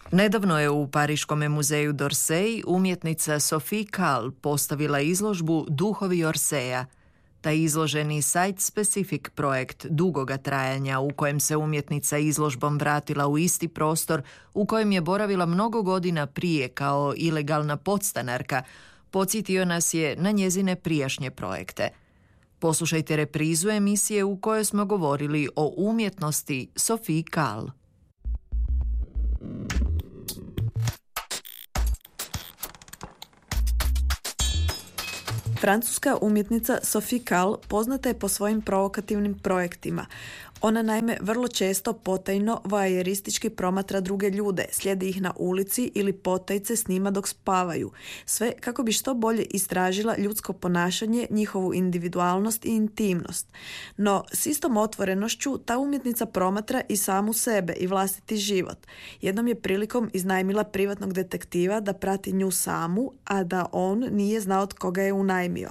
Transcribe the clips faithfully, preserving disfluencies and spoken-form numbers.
Nedavno je u Pariškom muzeju d'Orsay umjetnica Sophie Calle postavila izložbu Duhovi Orseja. Taj izloženi site-specific projekt dugoga trajanja u kojem se umjetnica izložbom vratila u isti prostor u kojem je boravila mnogo godina prije kao ilegalna podstanarka, podsjetio nas je na njezine prijašnje projekte. Poslušajte reprizu emisije u kojoj smo govorili o umjetnosti Sophie Calle. Francuska umjetnica Sophie Calle poznata je po svojim provokativnim projektima. Ona naime vrlo često potajno voajeristički promatra druge ljude, slijedi ih na ulici ili potajice snima dok spavaju. Sve kako bi što bolje istražila ljudsko ponašanje, njihovu individualnost i intimnost. No, s istom otvorenošću ta umjetnica promatra i samu sebe i vlastiti život. Jednom je prilikom iznajmila privatnog detektiva da prati nju samu, a da on nije znao od koga je unajmio.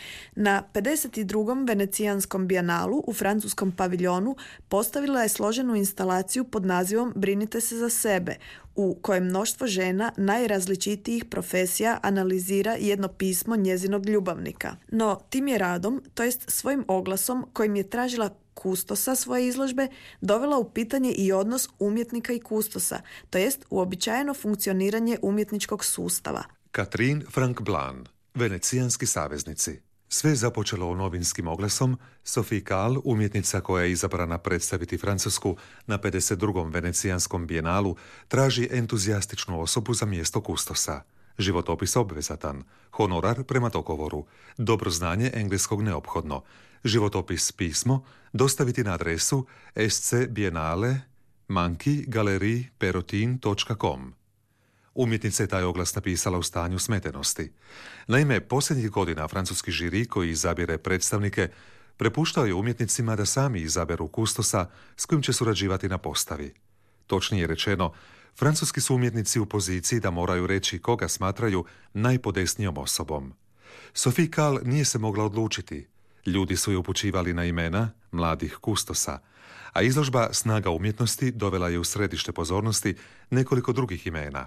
Na pedeset drugom venecijanskom bijenalu u francuskom paviljonu postavila je složenu instalaciju pod nazivom Brinite se za sebe, u kojem mnoštvo žena najrazličitijih profesija analizira jedno pismo njezinog ljubavnika. No, tim je radom, to jest svojim oglasom kojim je tražila kustosa svoje izložbe, dovela u pitanje i odnos umjetnika i kustosa, to jest uobičajeno funkcioniranje umjetničkog sustava. Catherine Frank-Blan, venecijanski saveznici. Sve je započelo novinskim oglasom. Sophie Calle, umjetnica koja je izabrana predstaviti Francusku na pedeset drugom venecijanskom bijenalu, traži entuzijastičnu osobu za mjesto kustosa. Životopis obvezatan, honorar prema dogovoru, dobro znanje engleskog neophodno, životopis pismo dostaviti na adresu S C Biennale Manki Galerie Perotin točka com. Umjetnica je taj oglas napisala u stanju smetenosti. Naime, posljednjih godina francuski žiri koji izabire predstavnike prepuštao je umjetnicima da sami izaberu kustosa s kojim će surađivati na postavi. Točnije rečeno, francuski su umjetnici u poziciji da moraju reći koga smatraju najpodesnijom osobom. Sophie Calle nije se mogla odlučiti. Ljudi su je upućivali na imena mladih kustosa, a izložba Snaga umjetnosti dovela je u središte pozornosti nekoliko drugih imena.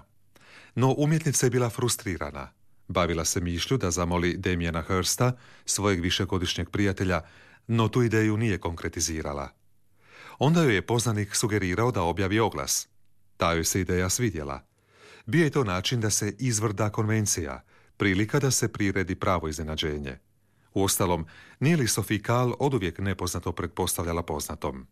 No umjetnica je bila frustrirana. Bavila se mišlju da zamoli Damiena Hirsta, svojeg višegodišnjeg prijatelja, no tu ideju nije konkretizirala. Onda joj je poznanik sugerirao da objavi oglas. Ta joj se ideja svidjela. Bio je to način da se izvrda konvencija, prilika da se priredi pravo iznenađenje. Uostalom, nije li Sophie Calle oduvijek nepoznato pretpostavljala poznatom?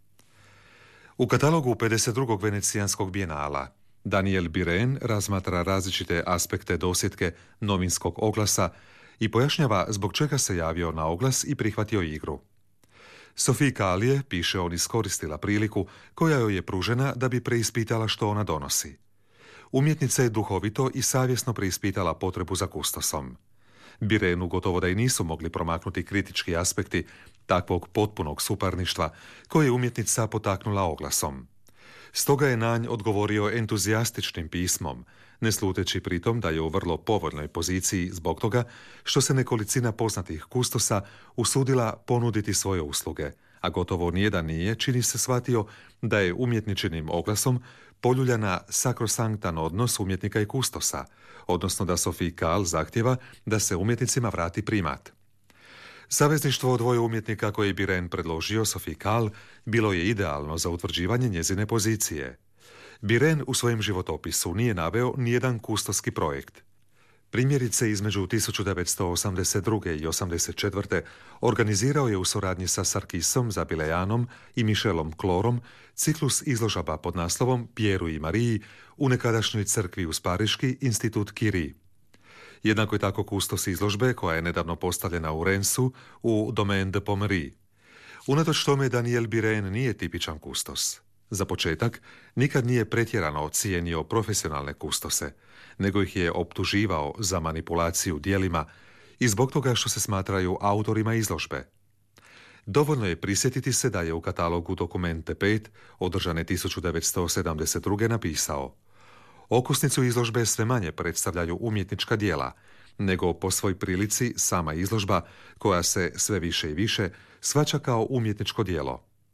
U katalogu pedeset drugog venecijanskog bijenala Daniel Biren razmatra različite aspekte dosjetke novinskog oglasa i pojašnjava zbog čega se javio na oglas i prihvatio igru. Sophie Calle je, piše on, iskoristila priliku koja joj je pružena da bi preispitala što ona donosi. Umjetnica je duhovito i savjesno preispitala potrebu za kustosom. Birenu gotovo da i nisu mogli promaknuti kritički aspekti takvog potpunog suparništva koje je umjetnica potaknula oglasom. Stoga je na nj odgovorio entuzijastičnim pismom, ne sluteći pritom da je u vrlo povoljnoj poziciji zbog toga što se nekolicina poznatih kustosa usudila ponuditi svoje usluge, a gotovo nijedan nije, čini se, shvatio da je umjetničinim oglasom poljuljana sakrosanktan odnos umjetnika i kustosa, odnosno da Sophie Calle zahtjeva da se umjetnicima vrati primat. Savezništvo dvoje umjetnika koje je Biren predložio Sophie Calle bilo je idealno za utvrđivanje njezine pozicije. Biren u svojem životopisu nije naveo nijedan kustoski projekt. Primjerice, između tisuću devetsto osamdeset druge i osamdeset četvrte organizirao je u suradnji sa Sarkisom Zabilejanom i Michelom Klorom ciklus izložaba pod naslovom Pjeru i Mariji u nekadašnjoj crkvi uz Pariški institut Curie. Jednako je tako kustos izložbe koja je nedavno postavljena u Rensu u Domaine de Pommery. Unatoč tome Daniel Biren nije tipičan kustos. Za početak, nikad nije pretjerano ocijenio profesionalne kustose, nego ih je optuživao za manipulaciju djelima i zbog toga što se smatraju autorima izložbe. Dovoljno je prisjetiti se da je u katalogu Dokumente pet, održane tisuću devetsto sedamdeset druge napisao: Okosnicu izložbe sve manje predstavljaju umjetnička djela, nego po svoj prilici sama izložba, koja se sve više i više shvaća kao umjetničko djelo.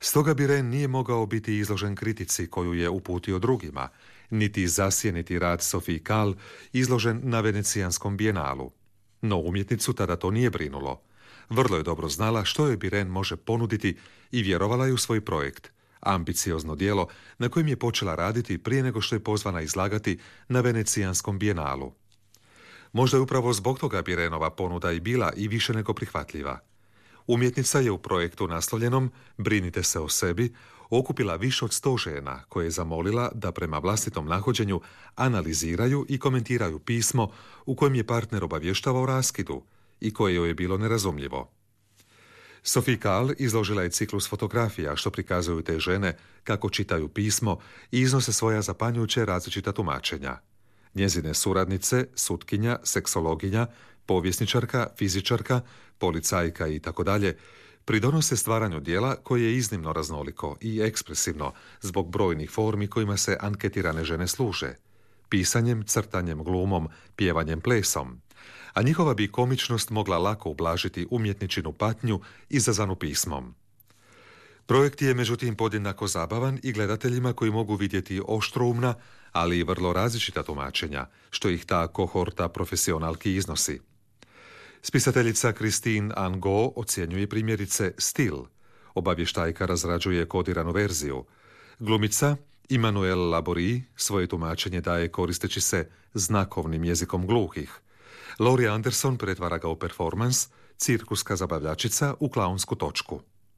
Stoga Biren nije mogao biti izložen kritici koju je uputio drugima, niti zasjeniti rad Sophie Calle izložen na Venecijanskom bijenalu. No umjetnicu tada to nije brinulo. Vrlo je dobro znala što joj Biren može ponuditi i vjerovala je u svoj projekt, ambiciozno djelo na kojem je počela raditi prije nego što je pozvana izlagati na Venecijanskom bijenalu. Možda je upravo zbog toga Birenova ponuda i bila i više nego prihvatljiva. Umjetnica je u projektu naslovljenom Brinite se o sebi okupila više od sto žena koje je zamolila da prema vlastitom nahođenju analiziraju i komentiraju pismo u kojem je partner obavještavao o raskidu i koje joj je bilo nerazumljivo. Sophie Calle izložila je ciklus fotografija što prikazuju te žene kako čitaju pismo i iznose svoja zapanjujuće različita tumačenja. Njezine suradnice, sutkinja, seksologinja, povjesničarka, fizičarka, policajka i tako dalje pridonose stvaranju djela koje je iznimno raznoliko i ekspresivno zbog brojnih formi kojima se anketirane žene služe. Pisanjem, crtanjem, glumom, pjevanjem, plesom. A njihova bi komičnost mogla lako ublažiti umjetničinu patnju izazvanu pismom. Projekt je međutim podjednako zabavan i gledateljima koji mogu vidjeti oštroumna, ali i vrlo različita tumačenja, što ih ta kohorta profesionalki iznosi. Spisateljica Christine Angot ocjenjuje primjerice stil, obavještajka razrađuje kodiranu verziju, glumica Emmanuelle Laborie svoje tumačenje daje koristeći se znakovnim jezikom gluhih, Laurie Anderson pretvara ga u performans, cirkuska zabavljačica u klaunsku točku.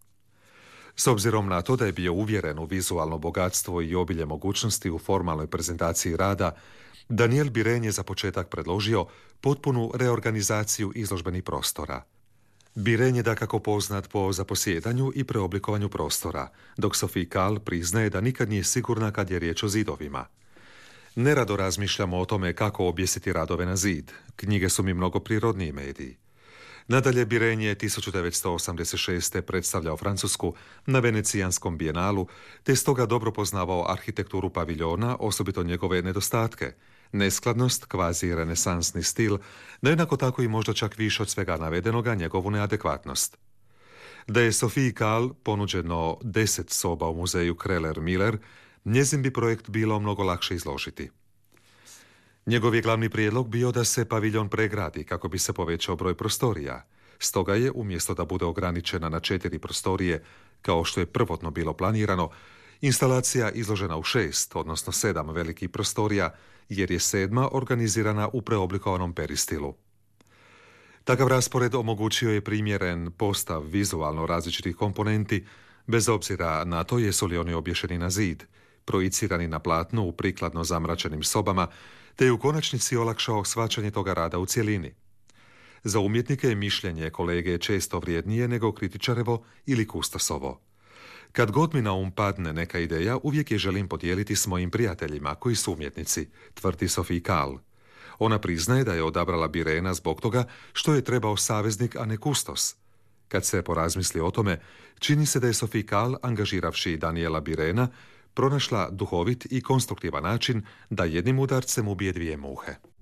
S obzirom na to da je bio uvjeren u vizualno bogatstvo i obilje mogućnosti u formalnoj prezentaciji rada, Daniel Biren je za početak predložio potpunu reorganizaciju izložbenih prostora. Biren je dakako poznat po zaposjedanju i preoblikovanju prostora, dok Sophie Calle priznaje da nikad nije sigurna kad je riječ o zidovima. Nerado razmišljamo o tome kako objesiti radove na zid. Knjige su mi mnogo prirodniji mediji. Nadalje, Biren je tisuću devetsto osamdeset šeste. predstavljao Francusku na Venecijanskom bijenalu, te stoga dobro poznavao arhitekturu paviljona, osobito njegove nedostatke, neskladnost, kvazi renesansni stil, no jednako tako i možda čak više od svega navedenoga njegovu neadekvatnost. Da je Sophie Calle ponuđeno deset soba u muzeju Kreller-Miller, njezin bi projekt bilo mnogo lakše izložiti. Njegov je glavni prijedlog bio da se paviljon pregradi kako bi se povećao broj prostorija. Stoga je, umjesto da bude ograničena na četiri prostorije, kao što je prvotno bilo planirano, instalacija izložena u šest, odnosno sedam velikih prostorija, jer je sedma organizirana u preoblikovanom peristilu. Takav raspored omogućio je primjeren postav vizualno različitih komponenti, bez obzira na to jesu li oni obješeni na zid, projicirani na platnu u prikladno zamračenim sobama, te je u konačnici olakšao shvaćanje toga rada u cjelini. Za umjetnike je mišljenje kolege često vrijednije nego kritičarevo ili kustosovo. Kad god mi na um padne neka ideja, uvijek je želim podijeliti s mojim prijateljima koji su umjetnici, tvrdi Sophie Calle. Ona priznaje da je odabrala Birena zbog toga što je trebao saveznik, a ne kustos. Kad se porazmisli o tome, čini se da je Sophie Calle, angažiravši Daniela Birena, pronašla duhovit i konstruktivan način da jednim udarcem ubije dvije muhe.